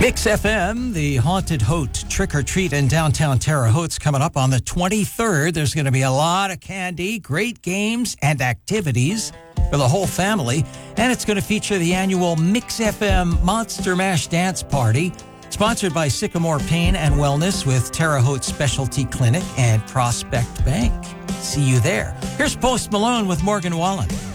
Mix FM, the Haunted Haute Trick or Treat in downtown Terre Haute's coming up on the 23rd. There's going to be a lot of candy, great games, and activities for the whole family. And it's going to feature the annual Mix FM Monster Mash Dance Party, sponsored by Sycamore Pain and Wellness with Terre Haute Specialty Clinic and Prospect Bank. See you there. Here's Post Malone with Morgan Wallen.